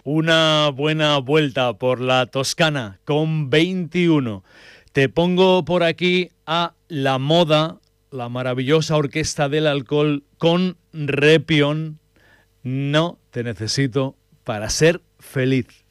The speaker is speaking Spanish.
una buena vuelta por la Toscana con 21. Te pongo por aquí a La Moda, la maravillosa orquesta del alcohol con Repión. No te necesito para ser feliz.